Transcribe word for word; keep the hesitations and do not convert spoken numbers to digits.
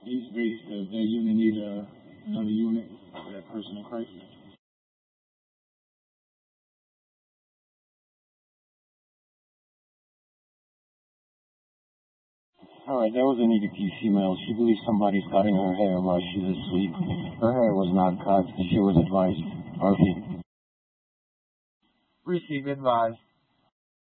Each base, uh, that unit need uh, another unit for that person in crisis. Alright, that was an E D P female. She believes somebody's cutting her hair while she's asleep. Her hair was not cut, and she was advised. R P. Receive advised.